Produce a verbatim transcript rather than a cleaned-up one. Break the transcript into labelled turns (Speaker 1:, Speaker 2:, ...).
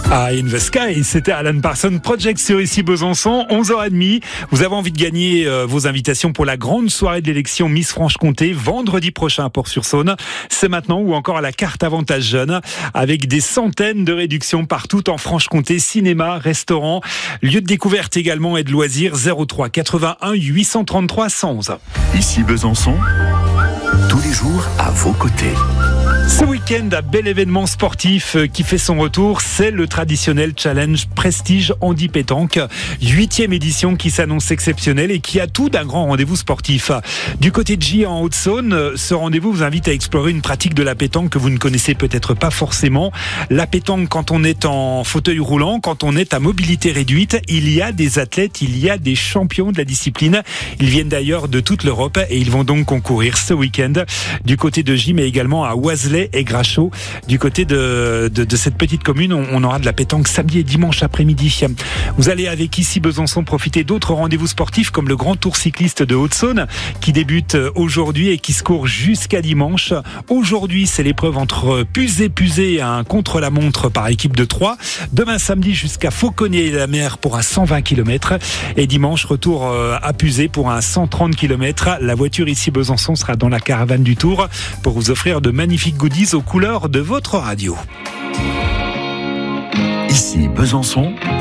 Speaker 1: Ah, In the Sky, c'était Alan Parsons Project sur Ici Besançon, onze heures trente. Vous avez envie de gagner euh, vos invitations pour la grande soirée de l'élection Miss Franche-Comté, vendredi prochain à Port-sur-Saône. C'est maintenant, ou encore à la carte avantage jeune, avec des centaines de réductions partout en Franche-Comté, cinéma, restaurant, lieu de découverte également et de loisirs. Zéro trois quatre-vingt-un huit cent trente-trois cent onze.
Speaker 2: Ici Besançon, tous les jours à vos côtés.
Speaker 1: Ce week-end, un bel événement sportif qui fait son retour, c'est le traditionnel challenge Prestige Handi Pétanque, huitième édition qui s'annonce exceptionnelle et qui a tout d'un grand rendez-vous sportif. Du côté de J en Haute-Saône, ce rendez-vous vous invite à explorer une pratique de la pétanque que vous ne connaissez peut-être pas forcément. La pétanque quand on est en fauteuil roulant, quand on est à mobilité réduite, il y a des athlètes, il y a des champions de la discipline. Ils viennent d'ailleurs de toute l'Europe et ils vont donc concourir ce week-end du côté de J, mais également à Oiselay et Grachot. Du côté de, de, de cette petite commune, on, on aura de la pétanque samedi et dimanche après-midi. Vous allez avec Ici Besançon profiter d'autres rendez-vous sportifs comme le Grand Tour cycliste de Haute-Saône qui débute aujourd'hui et qui se court jusqu'à dimanche. Aujourd'hui, c'est l'épreuve entre Puzé-Puzé et un contre-la-montre par équipe de trois. Demain samedi jusqu'à Fauconnier-la-Mer pour un cent vingt kilomètres et dimanche retour à Puzé pour un cent trente kilomètres. La voiture Ici Besançon sera dans la caravane du Tour pour vous offrir de magnifiques goodies aux couleurs de votre radio.
Speaker 2: Ici Besançon,